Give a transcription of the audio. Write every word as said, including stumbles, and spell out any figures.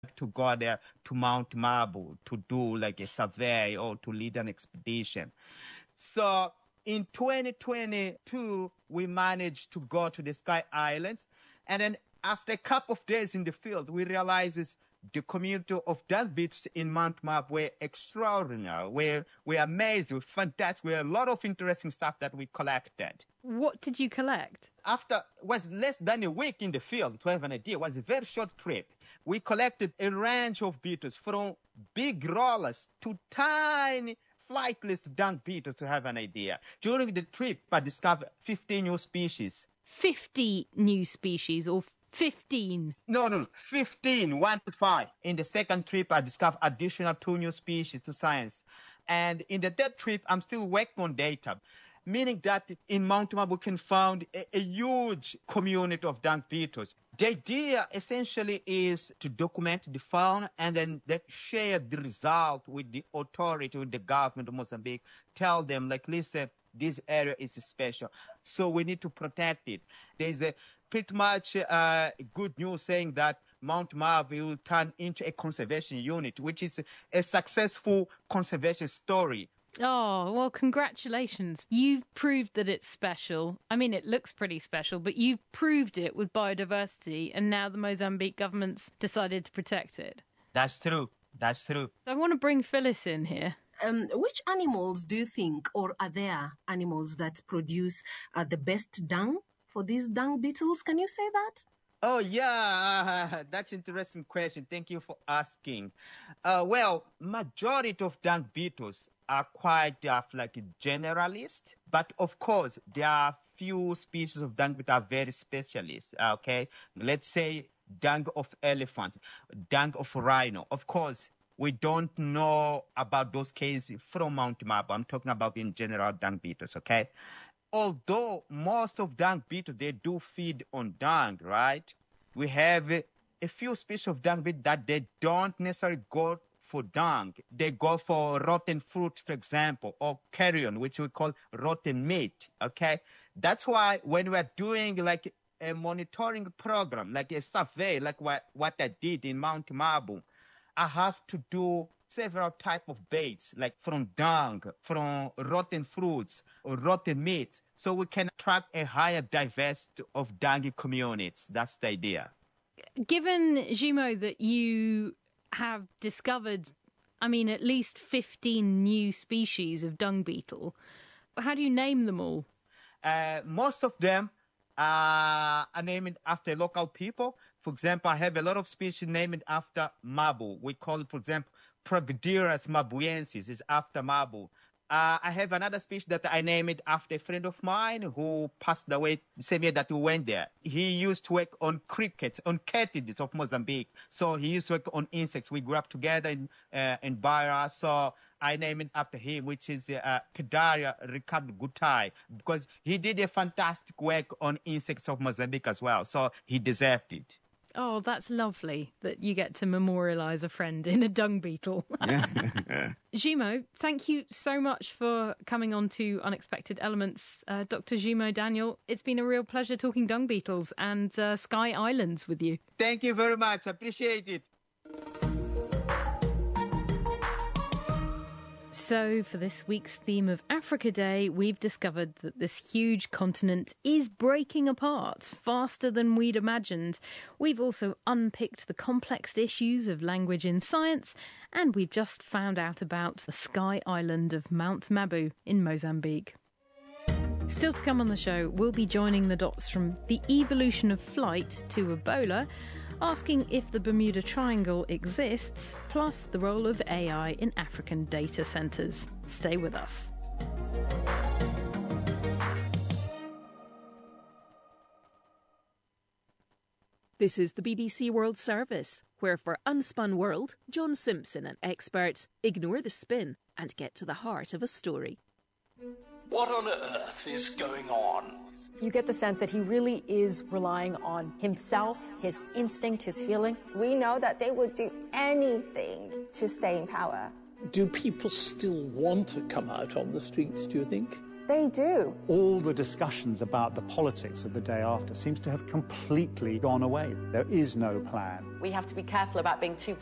to go there to Mount Mabu to do like a survey or to lead an expedition. So in twenty twenty-two, we managed to go to the Sky Islands. And then after a couple of days in the field, we realized the community of dung beetles in Mount Mabu were extraordinary. We're, we're amazed, we're fantastic. We had a lot of interesting stuff that we collected. What did you collect? After, was less than a week in the field, to have an idea. It was a very short trip. We collected a range of beetles from big rollers to tiny flightless dung beetles, to have an idea. During the trip, I discovered fifteen new species. fifty new species or fifteen? No, no, fifteen, one to five. In the second trip, I discovered additional two new species to science. And in the third trip, I'm still working on data, meaning that in Mount Mabu we can find a, a huge community of dung beetles. The idea essentially is to document the fauna and then they share the result with the authority, with the government of Mozambique, tell them, like, listen, this area is special, so we need to protect it. There's a pretty much uh, good news saying that Mount Mabu will turn into a conservation unit, which is a successful conservation story. Oh, well, congratulations. You've proved that it's special. I mean, it looks pretty special, but you've proved it with biodiversity, and now the Mozambique government's decided to protect it. That's true. That's true. I want to bring Phyllis in here. Um, which animals do you think, or are there animals that produce uh, the best dung for these dung beetles? Can you say that? Oh, yeah, uh, that's an interesting question. Thank you for asking. Uh, well, majority of dung beetles are quite uh, like generalist, but of course, there are few species of dung beetles that are very specialist, okay? Let's say dung of elephants, dung of rhino. Of course, we don't know about those cases from Mount Mabu. I'm talking about in general dung beetles, okay? Although most of dung beetles, they do feed on dung, right? We have a, a few species of dung beetles that they don't necessarily go for dung. They go for rotten fruit, for example, or carrion, which we call rotten meat, okay? That's why when we're doing like a monitoring program, like a survey, like what, what I did in Mount Mabu, I have to do several type of baits, like from dung, from rotten fruits, or rotten meat, so we can track a higher diversity of dung communities. That's the idea. Given, Jimo, that you have discovered, I mean, at least fifteen new species of dung beetle, how do you name them all? Uh, most of them uh, are named after local people. For example, I have a lot of species named after Mabu. We call it, for example, Progyderus mabuensis is after Mabu. Uh, I have another species that I named after a friend of mine who passed away the same year that we went there. He used to work on crickets, on katydids of Mozambique. So he used to work on insects. We grew up together in, uh, in Beira. So I named it after him, which is uh, Pedaria Ricardo Gutai, because he did a fantastic work on insects of Mozambique as well. So he deserved it. Oh, that's lovely that you get to memorialise a friend in a dung beetle. Jimo, thank you so much for coming on to Unexpected Elements. Uh, Doctor Jimo Daniel, it's been a real pleasure talking dung beetles and uh, Sky Islands with you. Thank you very much. I appreciate it. So, for this week's theme of Africa Day, we've discovered that this huge continent is breaking apart faster than we'd imagined. We've also unpicked the complex issues of language in science, and we've just found out about the Sky Island of Mount Mabu in Mozambique. Still to come on the show, we'll be joining the dots from the evolution of flight to Ebola, asking if the Bermuda Triangle exists, plus the role of A I in African data centres. Stay with us. This is the B B C World Service, where for Unspun World, John Simpson and experts ignore the spin and get to the heart of a story. What on earth is going on? You get the sense that he really is relying on himself, his instinct, his feeling. We know that they would do anything to stay in power. Do people still want to come out on the streets, do you think? They do. All the discussions about the politics of the day after seems to have completely gone away. There is no plan. We have to be careful about being too